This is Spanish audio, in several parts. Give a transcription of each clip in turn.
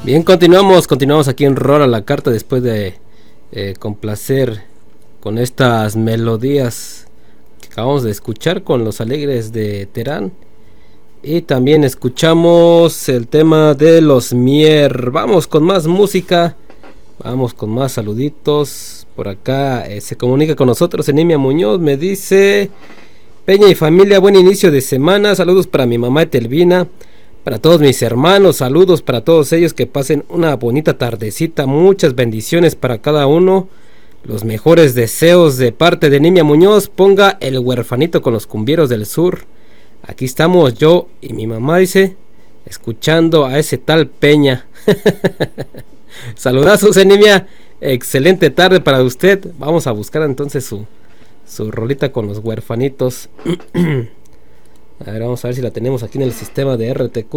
Bien, continuamos aquí en Rol a la Carta después de complacer con estas melodías que acabamos de escuchar con Los Alegres de Terán. Y también escuchamos el tema de los Mier. Vamos con más música, vamos con más saluditos. Por acá se comunica con nosotros Enemia Muñoz, me dice: Peña y familia, buen inicio de semana, saludos para mi mamá Etelvina, para todos mis hermanos, saludos para todos ellos, que pasen una bonita tardecita, muchas bendiciones para cada uno, los mejores deseos de parte de Enemia Muñoz. Ponga El Huerfanito con los Cumbieros del Sur. Aquí estamos yo y mi mamá, dice, escuchando a ese tal Peña. Saludazos, Enemia, excelente tarde para usted. Vamos a buscar entonces su rolita con los huerfanitos. A ver, vamos a ver si la tenemos aquí en el sistema de RTQ.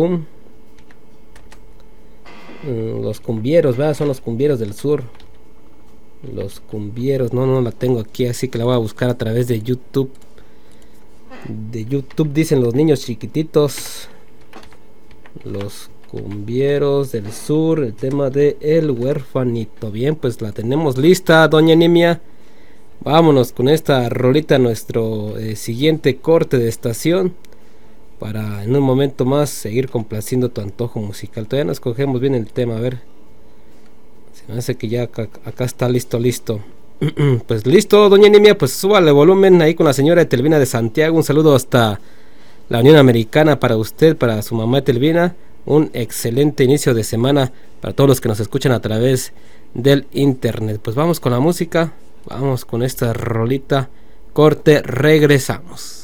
Los cumbieros, ¿verdad? Son los cumbieros del sur. Los cumbieros, no la tengo aquí, así que la voy a buscar a través de YouTube. De YouTube dicen los niños chiquititos. Los cumbieros del sur, el tema de El Huerfanito. Bien, pues la tenemos lista, doña Enemia. Vámonos con esta rolita, nuestro siguiente corte de estación, para en un momento más seguir complaciendo tu antojo musical. Todavía no escogemos bien el tema, a ver. Se me hace que ya acá está listo. Pues listo, doña Enemia, pues súbale volumen ahí con la señora Etelvina de Santiago. Un saludo hasta la Unión Americana para usted, para su mamá Etelvina. Un excelente inicio de semana para todos los que nos escuchan a través del internet. Pues vamos con la música, vamos con esta rolita, corte, regresamos.